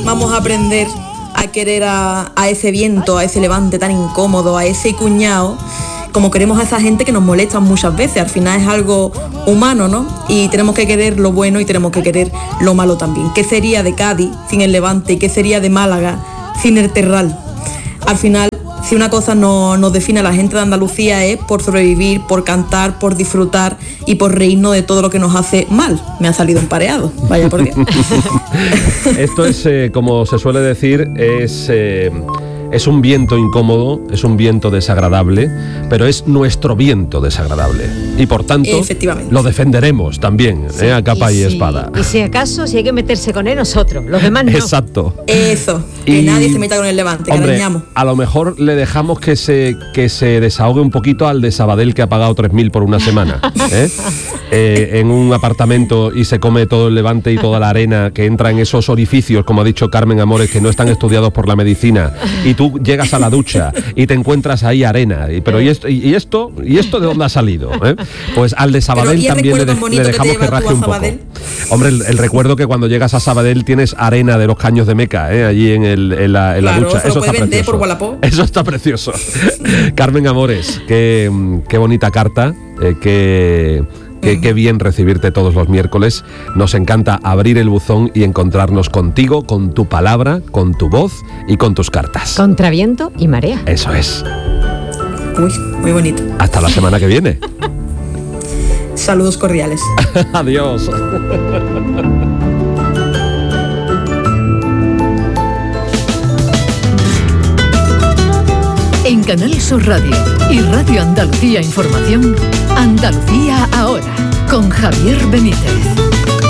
vamos a aprender a querer a ese viento, a ese levante tan incómodo, a ese cuñado, como queremos a esa gente que nos molesta muchas veces. Al final es algo humano, ¿no? Y tenemos que querer lo bueno y tenemos que querer lo malo también. ¿Qué sería de Cádiz sin el Levante? ¿Qué sería de Málaga sin el Terral? Al final, si una cosa nos define a la gente de Andalucía es por sobrevivir, por cantar, por disfrutar y por reírnos de todo lo que nos hace mal. Me ha salido empareado, vaya por qué. Esto es, como se suele decir, es un viento incómodo, es un viento desagradable, pero es nuestro viento desagradable. Y por tanto, lo defenderemos también, sí, a capa y espada. Y si acaso, si hay que meterse con él, nosotros, los demás no. Exacto. Eso, que nadie se meta con el Levante, hombre, que arañamos. A lo mejor le dejamos que se desahogue un poquito al de Sabadell, que ha pagado 3.000 por una semana, en un apartamento, y se come todo el Levante y toda la arena que entra en esos orificios, como ha dicho Carmen Amores, que no están estudiados por la medicina, y tú llegas a la ducha y te encuentras ahí arena, pero ¿y esto de dónde ha salido? Pues al de Sabadell también le dejamos que raje un poco. Hombre, el recuerdo que cuando llegas a Sabadell tienes arena de los caños de Meca, allí en la ducha. Eso está precioso. Por eso está precioso. Carmen Amores, qué bonita carta, Qué bien recibirte todos los miércoles. Nos encanta abrir el buzón y encontrarnos contigo, con tu palabra, con tu voz y con tus cartas. Contra viento y marea. Eso es. Uy, muy bonito. Hasta la semana que viene. Saludos cordiales. Adiós. En Canal Sur Radio y Radio Andalucía Información, Andalucía Ahora, con Javier Benítez.